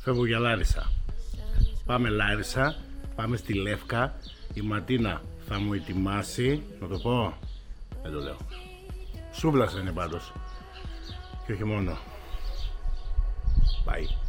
Φεύγω για Λάρισα. Πάμε Λάρισα, πάμε στη Λεύκα. Η Ματίνα θα μου ετοιμάσει, να το πω, δεν το λέω. Σούβλας είναι πάντως. Και όχι μόνο. Bye.